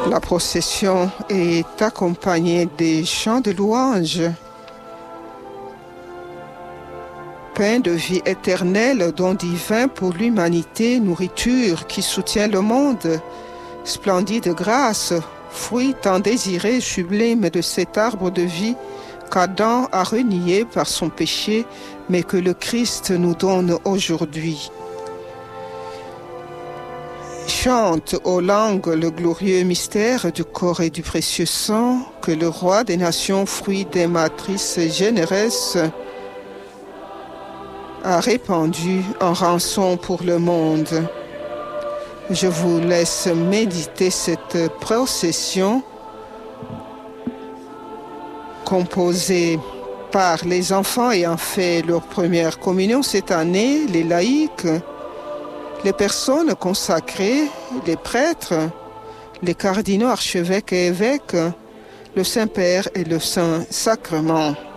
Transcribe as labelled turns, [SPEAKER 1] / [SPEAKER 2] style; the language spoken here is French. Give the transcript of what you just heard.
[SPEAKER 1] La procession est accompagnée des chants de louange. Pain de vie éternelle, don divin pour l'humanité, nourriture qui soutient le monde, splendide grâce, fruit tant désiré, sublime de cet arbre de vie qu'Adam a renié par son péché, mais que le Christ nous donne aujourd'hui. Chante aux langues le glorieux mystère du corps et du précieux sang que le roi des nations, fruit des matrices généresses, a répandu en rançon pour le monde. Je vous laisse méditer cette procession composée par les enfants ayant fait leur première communion cette année, les laïcs, les personnes consacrées, les prêtres, les cardinaux, archevêques et évêques, le Saint-Père et le Saint-Sacrement.